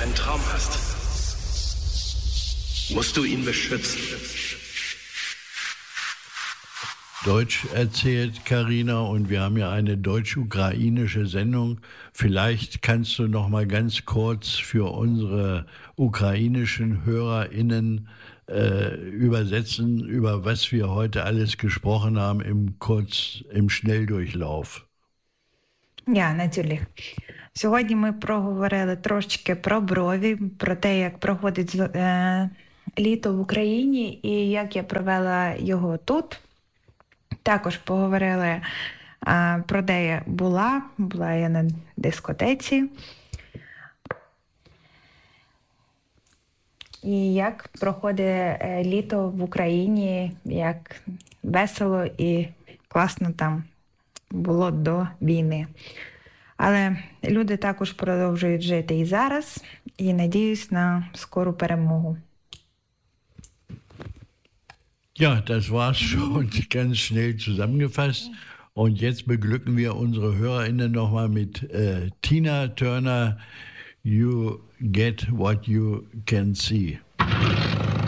einen Traum hast, musst du ihn beschützen. Deutsch erzählt Karina und wir haben ja eine deutsch-ukrainische Sendung. Vielleicht kannst du noch mal ganz kurz für unsere ukrainischen HörerInnen übersetzen, über was wir heute alles gesprochen haben im Schnelldurchlauf. Ja, natürlich. Сьогодні ми проговорили трошечки про брові, про те, як проходить літо в Україні і як я провела його тут. Також поговорили про де я була. Була я на дискотеці. І як проходить літо в Україні, як весело і класно там було до війни. Але люди також продовжують жити і зараз, і надіюсь на скору перемогу. Ja, das war's schon ganz schnell zusammengefasst. Und jetzt beglücken wir unsere HörerInnen nochmal mit Tina Turner, You Get What You Can See.